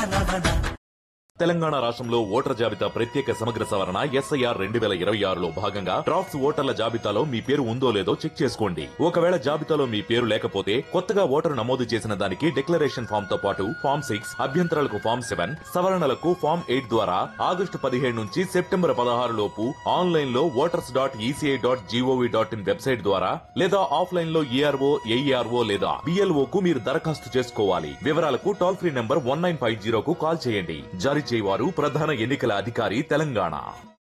తెలంగాణ రాష్ట్రంలో ఓటర్ల జాబితా ప్రత్యేక సమగ్ర సవరణ SIR 2026లో భాగంగా డ్రాఫ్ట్స్ ఓటర్ల జాబితాలో మీ పేరు ఉందో లేదో చెక్ చేసుకోండి. ఒకవేళ జాబితాలో మీ పేరు లేకపోతే కొత్తగా ఓటరు నమోదు చేసిన దానికి డిక్లరేషన్ ఫామ్ తో పాటు ఫామ్ 6, అభ్యంతరాలకు ఫామ్ 7, సవరణలకు ఫామ్ 8 ద్వారా ఆగస్టు 17 నుంచి సెప్టెంబర్ 16 లోపు ఆన్లైన్ లో voters.eci.gov.in వెబ్సైట్ ద్వారా లేదా ఆఫ్లైన్ లో ERO, AERO లేదా BLO కు మీరు దరఖాస్తు చేసుకోవాలి. వివరాలకు టోల్ ఫ్రీ నంబర్ 1950 కు కాల్ చేయండి. జారీ చేయవారు ప్రధాన ఎన్నికల అధికారి తెలంగాణ.